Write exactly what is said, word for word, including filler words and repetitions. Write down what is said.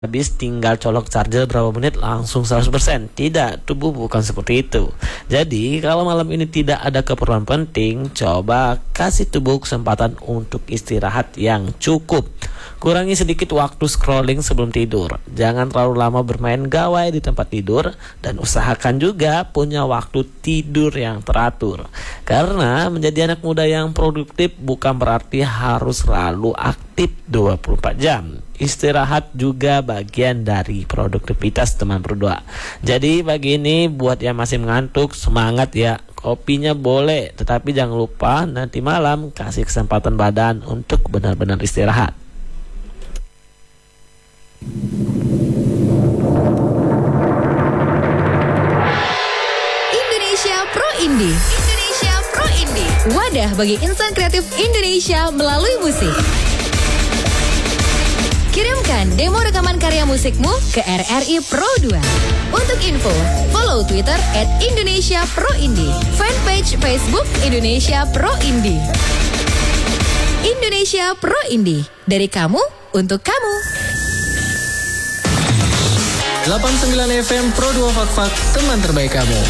habis tinggal colok charger berapa menit langsung seratus persen. Tidak, tubuh bukan seperti itu. Jadi kalau malam ini tidak ada keperluan penting, coba kasih tubuh kesempatan untuk istirahat yang cukup. Kurangi sedikit waktu scrolling sebelum tidur. Jangan terlalu lama bermain gawai di tempat tidur. Dan usahakan juga punya waktu tidur yang teratur. Karena menjadi anak muda yang produktif bukan berarti harus selalu aktif dua puluh empat jam. Istirahat juga bagian dari produktivitas teman berdua. Jadi pagi ini buat yang masih mengantuk, semangat ya. Kopinya boleh, tetapi jangan lupa nanti malam kasih kesempatan badan untuk benar-benar istirahat. Indonesia Pro Indie. Indonesia Pro Indie. Wadah bagi insan kreatif Indonesia melalui musik. Kirimkan demo rekaman karya musikmu ke R R I Pro dua. Untuk info, follow Twitter at Indonesia Pro Indie, fanpage Facebook Indonesia Pro Indie. Indonesia Pro Indie, dari kamu untuk kamu. delapan puluh sembilan F M Pro dua Fak Fak, teman terbaik kamu.